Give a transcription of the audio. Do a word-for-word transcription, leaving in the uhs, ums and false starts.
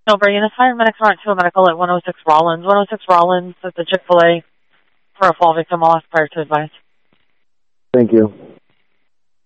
Over units, fire medics are to a medical at one oh six Rollins. one oh six Rollins at the Chick-fil-A for a fall victim lost prior to advice. Thank you.